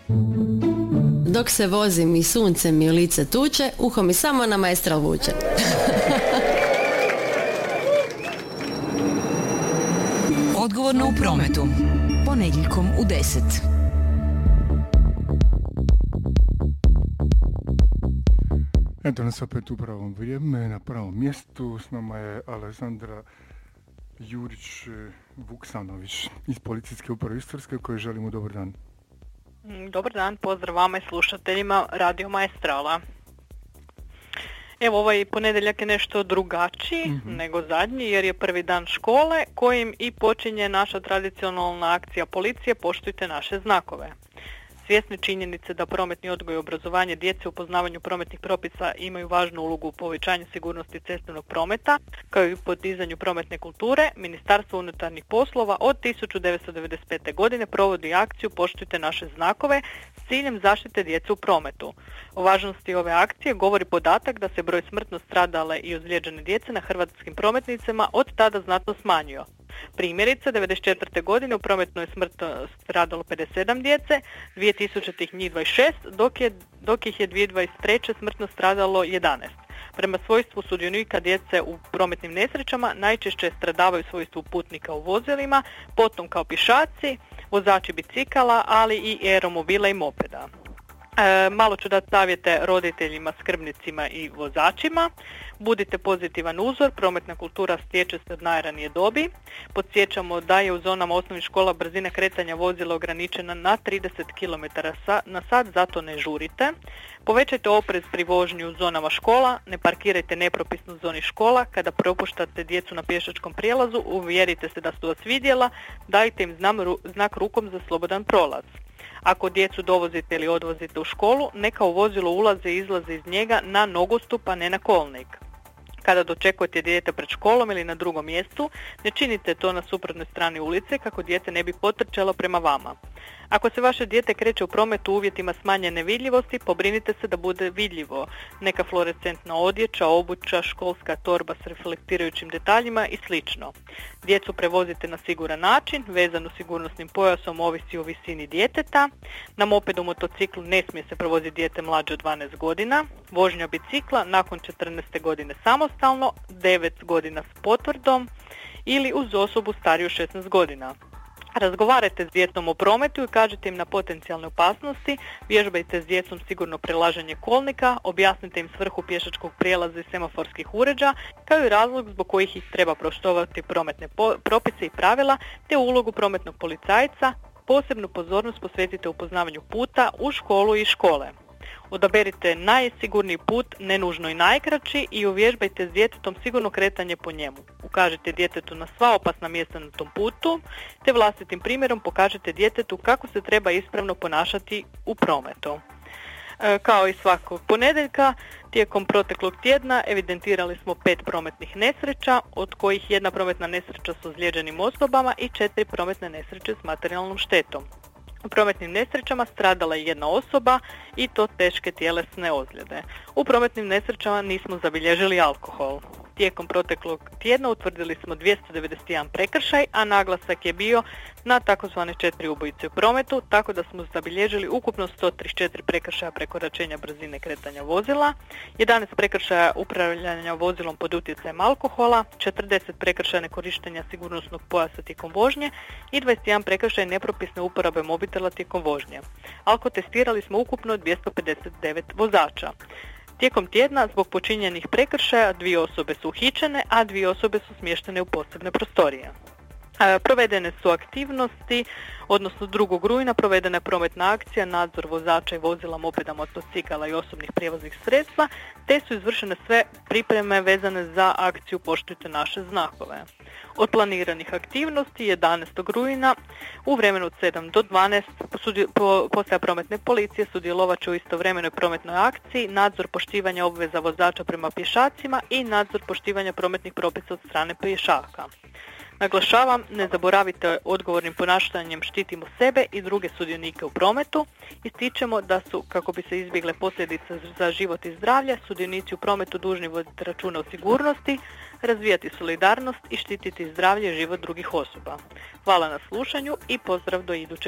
Dok se vozim i sunce mi u lice tuče, uho mi samo na Maestral vuče. Odgovorno u prometu. Ponedjeljkom u 10. Eto nas opet u pravom vrijeme, na pravom mjestu. S nama je Alessandra Jurić-Vuksanović iz Policijske uprave Istarske, kojoj želimo dobar dan. Dobar dan, pozdrav vama i slušateljima Radio Maestrala. Evo, ovaj ponedjeljak je nešto drugačiji nego zadnji, jer je prvi dan škole kojim i počinje naša tradicionalna akcija policije Poštujte naše znakove. Svjesni činjenice da prometni odgoj i obrazovanje djece u poznavanju prometnih propisa imaju važnu ulogu u povećanju sigurnosti cestovnog prometa, kao i u podizanju prometne kulture, Ministarstvo unutarnjih poslova od 1995. godine provodi akciju Poštujte naše znakove s ciljem zaštite djece u prometu. O važnosti ove akcije govori podatak da se broj smrtno stradale i ozlijeđene djece na hrvatskim prometnicama od tada znatno smanjio. Primjerice, 1994. godine u prometnoj smrtno stradalo 57 djece, 2000. njih 26, dok ih je 2023. smrtno stradalo 11. Prema svojstvu sudionika djece u prometnim nesrećama najčešće stradavaju svojstvu putnika u vozilima, potom kao pješaci, vozači bicikala, ali i aeromobila i mopeda. Malo ću dati savjete roditeljima, skrbnicima i vozačima. Budite pozitivan uzor, prometna kultura stječe se od najranije dobi. Podsjećamo da je u zonama osnovnih škola brzina kretanja vozila ograničena na 30 km na sat, zato ne žurite. Povećajte oprez pri vožnji u zonama škola, ne parkirajte nepropisno u zoni škola. Kada propuštate djecu na pješačkom prijelazu, uvjerite se da su vas vidjela, dajte im znak rukom za slobodan prolaz. Ako djecu dovozite ili odvozite u školu, neka u vozilo ulaze i izlaze iz njega na nogostup, a ne na kolnik. Kada dočekujete dijete pred školom ili na drugom mjestu, ne činite to na suprotnoj strani ulice kako dijete ne bi potrčalo prema vama. Ako se vaše dijete kreće u prometu u uvjetima smanjene vidljivosti, pobrinite se da bude vidljivo. Neka fluorescentna odjeća, obuća, školska torba s reflektirajućim detaljima i sl. Djecu prevozite na siguran način, vezanu sigurnosnim pojasom ovisi o visini djeteta. Na mopedu, motociklu ne smije se prevoziti dijete mlađe od 12 godina. Vožnja bicikla nakon 14. godine samostalno, 9 godina s potvrdom ili uz osobu stariju 16 godina. Razgovarajte s djecom o prometu i kažite im na potencijalne opasnosti, vježbajte s djecom sigurno prelaženje kolnika, objasnite im svrhu pješačkog prijelaza i semaforskih uređaja, kao i razlog zbog kojih ih treba poštovati prometne propise i pravila, te ulogu prometnog policajca. Posebnu pozornost posvetite upoznavanju puta u školu i škole. Odaberite najsigurniji put, ne nužno i najkraći, i uvježbajte s djetetom sigurno kretanje po njemu. Ukažite djetetu na sva opasna mjesta na tom putu, te vlastitim primjerom pokažete djetetu kako se treba ispravno ponašati u prometu. Kao i svakog ponedjeljka, tijekom proteklog tjedna evidentirali smo 5 prometnih nesreća, od kojih 1 prometna nesreća s ozlijeđenim osobama i 4 prometne nesreće s materijalnom štetom. U prometnim nesrećama stradala je 1 osoba i to teške tjelesne ozljede. U prometnim nesrećama nismo zabilježili alkohol. Tijekom proteklog tjedna utvrdili smo 291 prekršaj, a naglasak je bio na takozvane 4 ubojice u prometu, tako da smo zabilježili ukupno 134 prekršaja prekoračenja brzine kretanja vozila, 11 prekršaja upravljanja vozilom pod utjecajem alkohola, 40 prekršaja nekorištenja sigurnosnog pojasa tijekom vožnje i 21 prekršaj nepropisne uporabe mobitela tijekom vožnje. Alkotestirali smo ukupno 259 vozača. Tijekom tjedna zbog počinjenih prekršaja 2 osobe su uhićene, a 2 osobe su smještene u posebne prostorije. Provedene su aktivnosti, odnosno 2. rujna provedena je prometna akcija nadzor vozača i vozila, mopeda, motocikala i osobnih prijevoznih sredstva, te su izvršene sve pripreme vezane za akciju Poštujte naše znakove. Od planiranih aktivnosti 11. rujna u vremenu od 7 do 12 postaja prometne policije sudjelovat će u istovremenoj prometnoj akciji nadzor poštivanja obveza vozača prema pješacima i nadzor poštivanja prometnih propisa od strane pješaka. Naglašavam, ne zaboravite, odgovornim ponašanjem štitimo sebe i druge sudionike u prometu. Ističemo da su, kako bi se izbjegle posljedice za život i zdravlje, sudionici u prometu dužni voditi računa o sigurnosti, razvijati solidarnost i štititi zdravlje i život drugih osoba. Hvala na slušanju i pozdrav do idućeg